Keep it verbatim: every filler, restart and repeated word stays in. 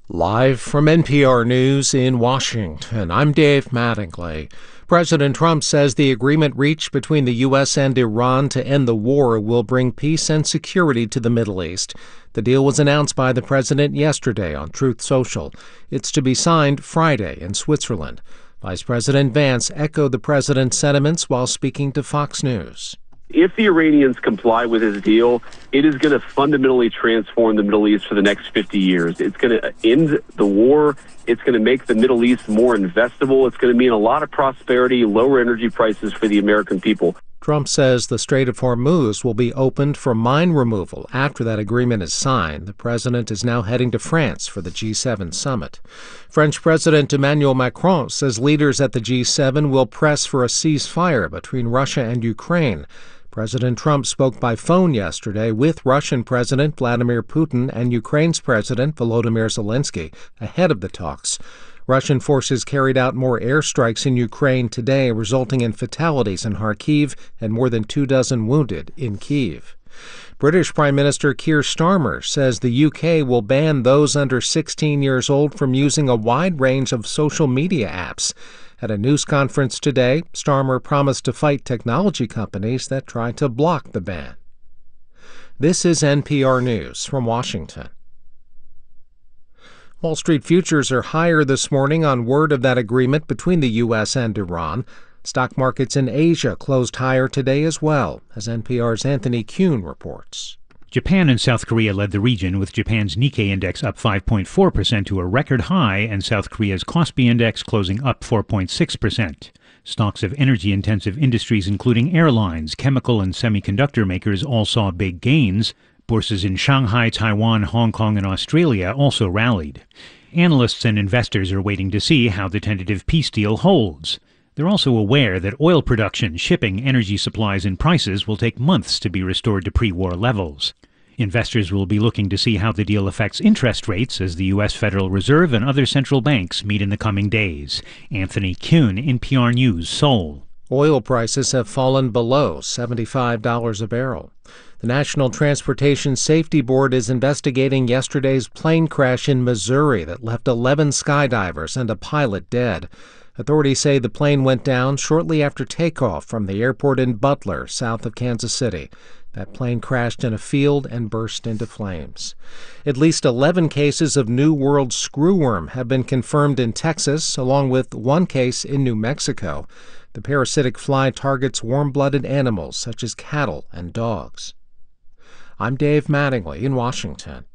Live from N P R News in Washington, I'm Dave Mattingly. President Trump says the agreement reached between the U S and Iran to end the war will bring peace and security to the Middle East. The deal was announced by the president yesterday on Truth Social. It's to be signed Friday in Switzerland. Vice President Vance echoed the president's sentiments while speaking to Fox News. If the Iranians comply with his deal, it is going to fundamentally transform the Middle East for the next fifty years. It's going to end the war. It's going to make the Middle East more investable. It's going to mean a lot of prosperity, lower energy prices for the American people. Trump says the Strait of Hormuz will be opened for mine removal after that agreement is signed. The president is now heading to France for the G seven summit. French President Emmanuel Macron says leaders at the G seven will press for a ceasefire between Russia and Ukraine. President Trump spoke by phone yesterday with Russian President Vladimir Putin and Ukraine's President Volodymyr Zelensky ahead of the talks. Russian forces carried out more airstrikes in Ukraine today, resulting in fatalities in Kharkiv and more than two dozen wounded in Kyiv. British Prime Minister Keir Starmer says the U K will ban those under sixteen years old from using a wide range of social media apps. At a news conference today, Starmer promised to fight technology companies that try to block the ban. This is N P R News from Washington. Wall Street futures are higher this morning on word of that agreement between the U S and Iran. Stock markets in Asia closed higher today as well, as N P R's Anthony Kuhn reports. Japan and South Korea led the region, with Japan's Nikkei index up five point four percent to a record high and South Korea's Kospi index closing up four point six percent. Stocks of energy-intensive industries including airlines, chemical and semiconductor makers all saw big gains. Bourses in Shanghai, Taiwan, Hong Kong and Australia also rallied. Analysts and investors are waiting to see how the tentative peace deal holds. They're also aware that oil production, shipping, energy supplies and prices will take months to be restored to pre-war levels. Investors will be looking to see how the deal affects interest rates as the U S Federal Reserve and other central banks meet in the coming days. Anthony Kuhn, N P R News, Seoul. Oil prices have fallen below seventy-five dollars a barrel. The National Transportation Safety Board is investigating yesterday's plane crash in Missouri that left eleven skydivers and a pilot dead. Authorities say the plane went down shortly after takeoff from the airport in Butler, south of Kansas City. That plane crashed in a field and burst into flames. At least eleven cases of New World screwworm have been confirmed in Texas, along with one case in New Mexico. The parasitic fly targets warm-blooded animals such as cattle and dogs. I'm Dave Mattingly in Washington.